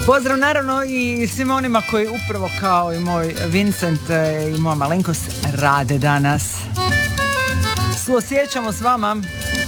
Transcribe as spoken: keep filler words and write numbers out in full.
Pozdrav naravno i svima onima koji upravo kao i moj Vincent i moja malenkost rade danas. Suosjećamo s vama.